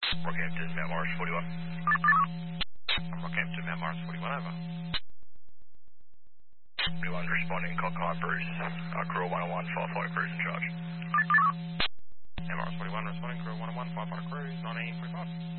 Rockhampton, Mount Morris 41. Rockhampton, Mount Morris 41, over. 41 responding, Cockeye Bruce. Crew 101, firefighter crews in charge. Mount Morris 41 responding, crew 101, firefighter crews, 1945.